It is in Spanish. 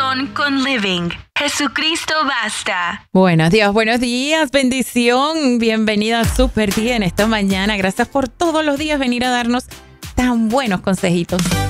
Conexión con Living. Jesucristo basta. Buenos días, bendición. Bienvenida a Super Día en esta mañana. Gracias por todos los días venir a darnos tan buenos consejitos.